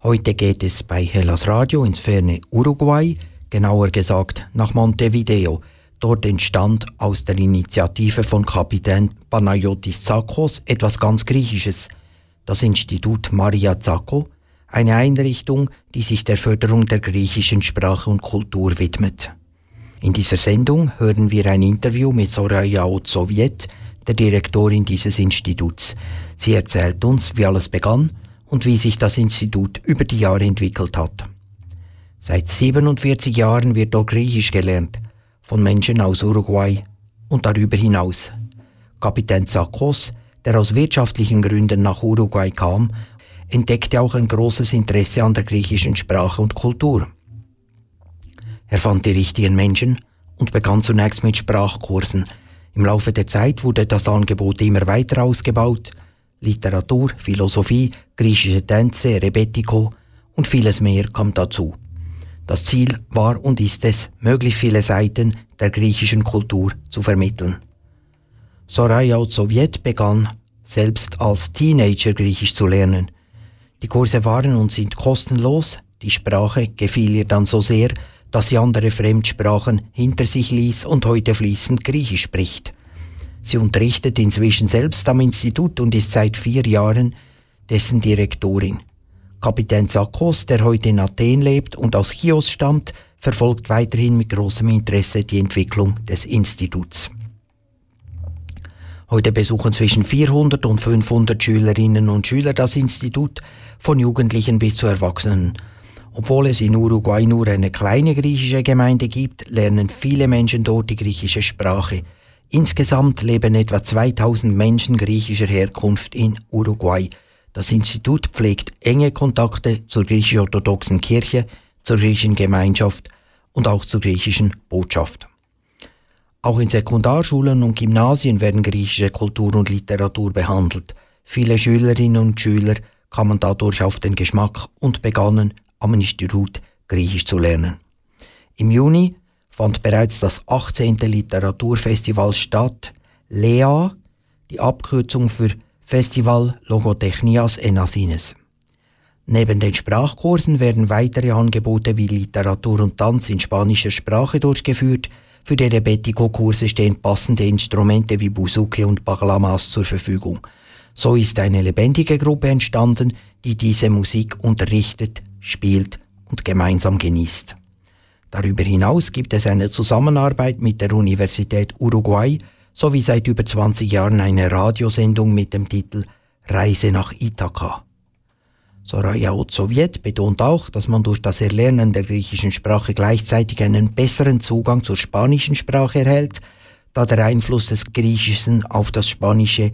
Heute geht es bei Hellas Radio ins ferne Uruguay, genauer gesagt nach Montevideo. Dort entstand aus der Initiative von Kapitän Panayotis Tsakos etwas ganz Griechisches, das Institut Maria Tsako, eine Einrichtung, die sich der Förderung der griechischen Sprache und Kultur widmet. In dieser Sendung hören wir ein Interview mit Soraya Otsoviet, der Direktorin dieses Instituts. Sie erzählt uns, wie alles begann und wie sich das Institut über die Jahre entwickelt hat. Seit 47 Jahren wird dort Griechisch gelernt, von Menschen aus Uruguay und darüber hinaus. Kapitän Tsakos, der aus wirtschaftlichen Gründen nach Uruguay kam, entdeckte auch ein großes Interesse an der griechischen Sprache und Kultur. Er fand die richtigen Menschen und begann zunächst mit Sprachkursen. Im Laufe der Zeit wurde das Angebot immer weiter ausgebaut. Literatur, Philosophie, griechische Tänze, Rebetiko und vieles mehr kam dazu. Das Ziel war und ist es, möglichst viele Seiten der griechischen Kultur zu vermitteln. Soraya Otsoviet begann selbst als Teenager Griechisch zu lernen. Die Kurse waren und sind kostenlos. Die Sprache gefiel ihr dann so sehr, dass sie andere Fremdsprachen hinter sich ließ und heute fließend Griechisch spricht. Sie unterrichtet inzwischen selbst am Institut und ist seit 4 Jahren dessen Direktorin. Kapitän Tsakos, der heute in Athen lebt und aus Chios stammt, verfolgt weiterhin mit großem Interesse die Entwicklung des Instituts. Heute besuchen zwischen 400 und 500 Schülerinnen und Schüler das Institut, von Jugendlichen bis zu Erwachsenen. Obwohl es in Uruguay nur eine kleine griechische Gemeinde gibt, lernen viele Menschen dort die griechische Sprache. Insgesamt leben etwa 2000 Menschen griechischer Herkunft in Uruguay. Das Institut pflegt enge Kontakte zur griechisch-orthodoxen Kirche, zur griechischen Gemeinschaft und auch zur griechischen Botschaft. Auch in Sekundarschulen und Gymnasien werden griechische Kultur und Literatur behandelt. Viele Schülerinnen und Schüler kamen dadurch auf den Geschmack und begannen am Institut Griechisch zu lernen. Im Juni fand bereits das 18. Literaturfestival statt, LEA, die Abkürzung für Festival Logotechnias en Athines. Neben den Sprachkursen werden weitere Angebote wie Literatur und Tanz in spanischer Sprache durchgeführt. Für die Rebetiko-Kurse stehen passende Instrumente wie Buzuki und Baglamas zur Verfügung. So ist eine lebendige Gruppe entstanden, die diese Musik unterrichtet, spielt und gemeinsam genießt. Darüber hinaus gibt es eine Zusammenarbeit mit der Universität Uruguay sowie seit über 20 Jahren eine Radiosendung mit dem Titel Reise nach Ithaka. Soraya Otsoviet betont auch, dass man durch das Erlernen der griechischen Sprache gleichzeitig einen besseren Zugang zur spanischen Sprache erhält, da der Einfluss des Griechischen auf das Spanische